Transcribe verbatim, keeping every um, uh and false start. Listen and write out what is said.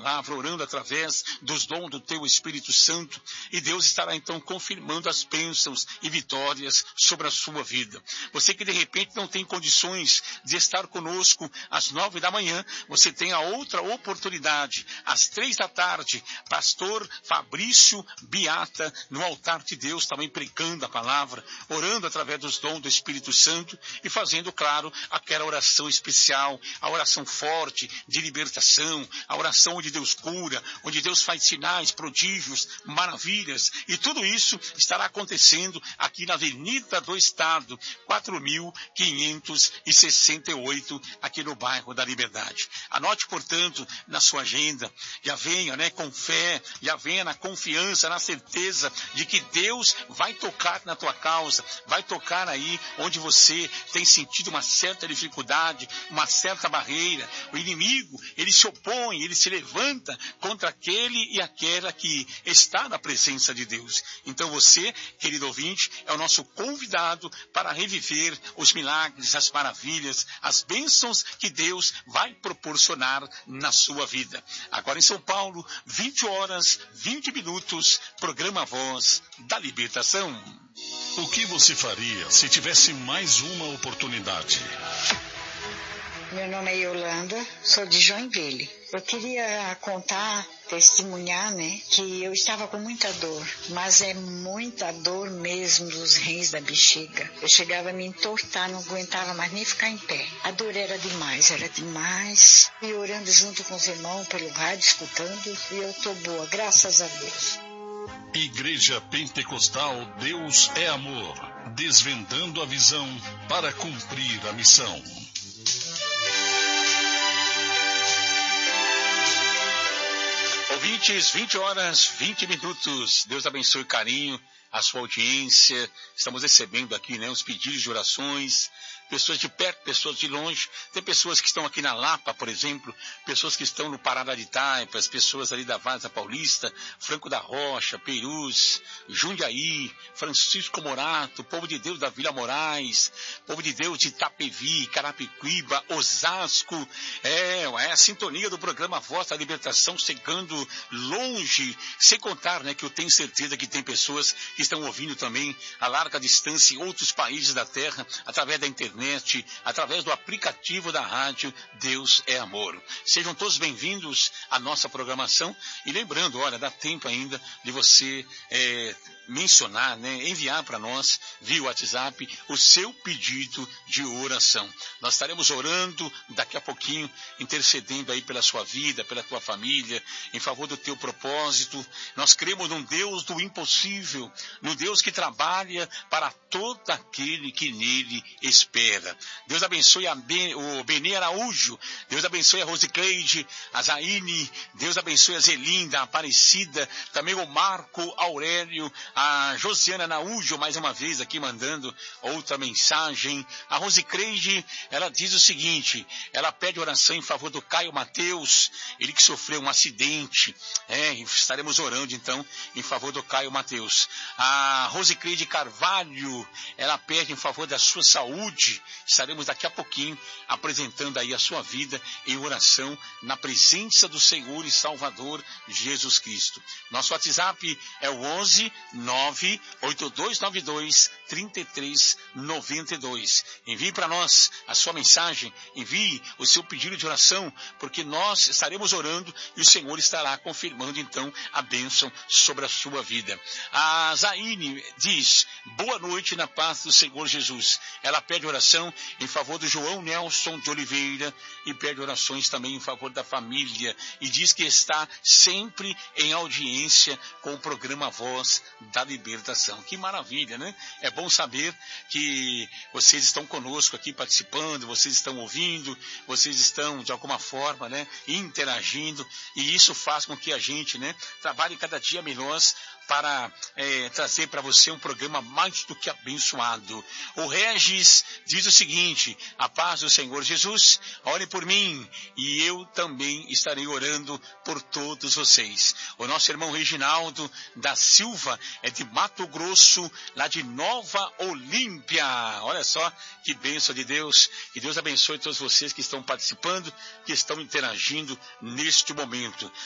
palavra, orando através dos dons do teu Espírito Santo, e Deus estará então confirmando as bênçãos e vitórias sobre a sua vida. Você que de repente não tem condições de estar conosco às nove da manhã, você tem a outra oportunidade, às três da tarde, pastor Fabrício Beata, no altar de Deus, também pregando a palavra, orando através dos dons do Espírito Santo e fazendo, claro, aquela oração especial, a oração forte de libertação, a oração onde Deus cura, onde Deus faz sinais, prodígios, maravilhas, e tudo isso estará acontecendo aqui na Avenida do Estado, quatro mil quinhentos e sessenta e oito, aqui no bairro da Liberdade. Anote, portanto, na sua agenda, já venha, né, com fé, já venha na confiança, na certeza de que Deus vai tocar na tua causa, vai tocar aí onde você tem sentido uma certa dificuldade, uma certa barreira. O inimigo, ele se opõe, ele se levanta contra aquele e aquela que está na presença de Deus. Então você, querido ouvinte, é o nosso convidado para reviver os milagres, as maravilhas, as bênçãos que Deus vai proporcionar na sua vida. Agora em São Paulo, vinte horas, vinte minutos, programa Voz da Libertação. O que você faria se tivesse mais uma oportunidade? Meu nome é Yolanda, sou de Joinville. Eu queria contar, testemunhar, né, que eu estava com muita dor, mas é muita dor mesmo dos rins da bexiga. Eu chegava a me entortar, não aguentava mais nem ficar em pé. A dor era demais, era demais. E orando junto com os irmãos pelo rádio, escutando, e eu tô boa, graças a Deus. Igreja Pentecostal Deus é Amor, desvendando a visão para cumprir a missão. Ouvintes, vinte horas, vinte minutos. Deus abençoe o carinho, a sua audiência. Estamos recebendo aqui, né, os pedidos de orações. Pessoas de perto, pessoas de longe. Tem pessoas que estão aqui na Lapa, por exemplo, pessoas que estão no Pará de Taipas, pessoas ali da Vaza Paulista, Franco da Rocha, Perus, Jundiaí, Francisco Morato, povo de Deus da Vila Moraes, povo de Deus de Itapevi, Carapicuíba, Osasco. É, é a sintonia do programa Voz da Libertação chegando longe, sem contar, né, que eu tenho certeza que tem pessoas que estão ouvindo também a larga distância em outros países da terra, através da internet, através do aplicativo da rádio Deus é Amor. Sejam todos bem-vindos à nossa programação e lembrando, olha, dá tempo ainda de você é, mencionar, né, enviar para nós via WhatsApp o seu pedido de oração. Nós estaremos orando daqui a pouquinho, intercedendo aí pela sua vida, pela tua família, em favor do teu propósito. Nós cremos num Deus do impossível, num Deus que trabalha para todo aquele que nele espera. Deus abençoe a ben, o Benê Araújo, Deus abençoe a Rosicleide, a Zaine, Deus abençoe a Zelinda, a Aparecida, também o Marco Aurélio, a Josiana Araújo, mais uma vez aqui mandando outra mensagem. A Rosicleide, ela diz o seguinte, ela pede oração em favor do Caio Mateus, ele que sofreu um acidente, é, estaremos orando então em favor do Caio Mateus. A Rosicleide Carvalho, ela pede em favor da sua saúde. Estaremos daqui a pouquinho apresentando aí a sua vida em oração na presença do Senhor e Salvador Jesus Cristo. Nosso WhatsApp é o onze nove oito dois nove dois três três nove dois. Envie para nós a sua mensagem, envie o seu pedido de oração, porque nós estaremos orando e o Senhor estará confirmando então a bênção sobre a sua vida. A Zaine diz, boa noite na paz do Senhor Jesus. Ela pede oração em favor do João Nelson de Oliveira e pede orações também em favor da família e diz que está sempre em audiência com o programa Voz da Libertação. Que maravilha, né? É bom saber que vocês estão conosco aqui participando, vocês estão ouvindo, vocês estão de alguma forma, né, interagindo, e isso faz com que a gente, né, trabalhe cada dia melhor para é, trazer para você um programa mais do que abençoado. O Regis diz o seguinte, a paz do Senhor Jesus, ore por mim e eu também estarei orando por todos vocês. O nosso irmão Reginaldo da Silva é de Mato Grosso, lá de Nova Olímpia. Olha só que bênção de Deus, que Deus abençoe todos vocês que estão participando, que estão interagindo neste momento.